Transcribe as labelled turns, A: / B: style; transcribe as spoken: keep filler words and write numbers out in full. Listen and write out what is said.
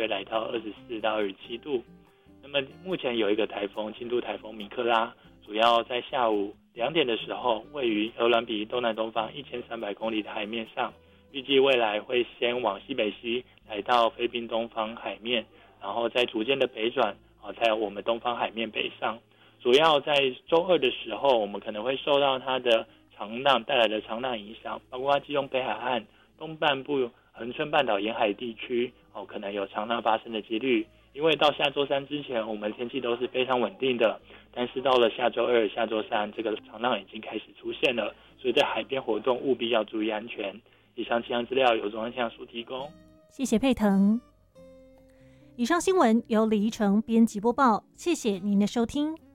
A: 约来到二十四到二十七度。那么目前有一个台风，轻度台风米克拉，主要在下午两点的时候位于鹅銮鼻东南东方一千三百公里的海面上，预计未来会先往西北西来到菲律宾东方海面，然后再逐渐的北转，在我们东方海面北上。主要在周二的时候，我们可能会受到它的长浪带来的长浪影响，包括基隆北海岸东半部恒春半岛沿海地区哦，可能有长浪发生的几率。因为到下周三之前，我们天气都是非常稳定的，但是到了下周二、下周三，这个长浪已经开始出现了，所以在海边活动务必要注意安全。以上气象资料由中央气象署提供，
B: 谢谢佩腾。以上新闻由李依晨编辑播报，谢谢您的收听。